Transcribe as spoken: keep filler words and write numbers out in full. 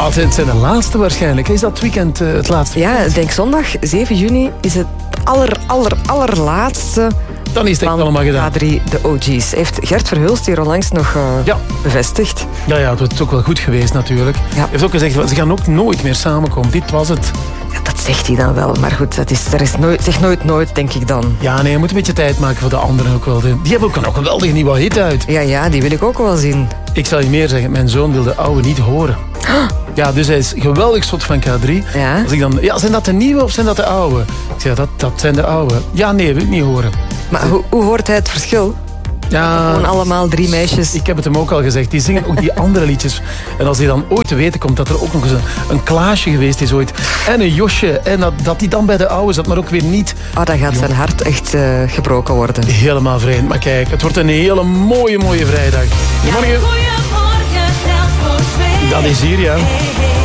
het zijn, het zijn de laatste waarschijnlijk. Is dat weekend uh, het laatste? Ja, ik denk zondag zeven juni is het aller, aller, allerlaatste... Dan is het echt allemaal gedaan. K drie, de O G's. Heeft Gert Verhulst hier onlangs nog uh, ja. bevestigd. Ja, ja, het is ook wel goed geweest natuurlijk. Ja. Hij heeft ook gezegd, ze gaan ook nooit meer samenkomen. Dit was het. Ja, dat zegt hij dan wel. Maar goed, dat is, er is nooit, zeg nooit nooit, denk ik dan. Ja, nee, je moet een beetje tijd maken voor de anderen ook wel. Die hebben ook nog een geweldige nieuwe hit uit. Ja, ja, die wil ik ook wel zien. Ik zal je meer zeggen, mijn zoon wil de oude niet horen. Ja, dus hij is geweldig zot van K drie. Ja? Als ik dan, ja, zijn dat de nieuwe of zijn dat de oude? Ik zeg, dat, dat zijn de oude. Ja, nee, wil ik niet horen. Maar hoe, hoe hoort hij het verschil? Ja, gewoon allemaal drie meisjes. Ik heb het hem ook al gezegd. Die zingen ook die andere liedjes. En als hij dan ooit te weten komt dat er ook nog eens een, een Klaasje geweest is ooit. En een Josje. En dat, dat die dan bij de oude zat, maar ook weer niet. Oh, dan gaat zijn hart echt uh, gebroken worden. Helemaal vreemd. Maar kijk, het wordt een hele mooie, mooie vrijdag. Goedemorgen. Goedemorgen, telt voor twee. Dat is hier, ja. Hey, hey.